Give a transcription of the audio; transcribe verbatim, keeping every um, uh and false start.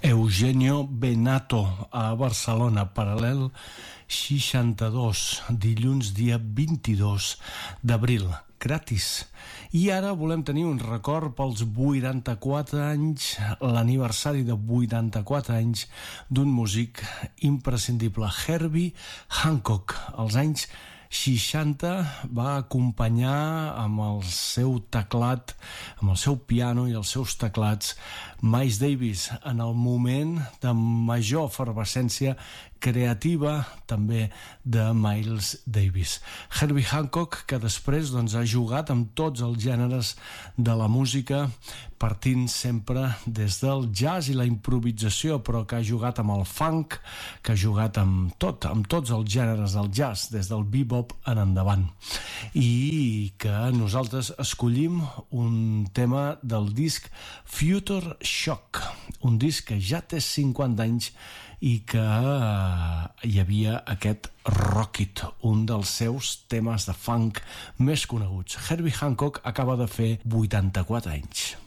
Eugenio Bennato a Barcelona, paral·lel seixanta-dos, dilluns dia vint-i-dos d'abril, gratis. I ara volem tenir un record pels vuitanta-quatre anys, l'aniversari de vuitanta-quatre anys d'un músic imprescindible, Herbie Hancock. Als anys seixanta va acompanyar amb el seu teclat, amb el seu piano i els seus teclats, Miles Davis, en el moment de major efervescència creativa també de Miles Davis. Herbie Hancock, que després doncs, ha jugat amb tots els gèneres de la música, partint sempre des del jazz i la improvisació, però que ha jugat amb el funk, que ha jugat amb tot, amb tots els gèneres del jazz, des del bebop en endavant. I que nosaltres escollim un tema del disc Future Shock, un disc que ja té cinquanta anys i que hi havia aquest Rock It, un dels seus temes de funk més coneguts. Herbie Hancock acaba de fer vuitanta-quatre anys.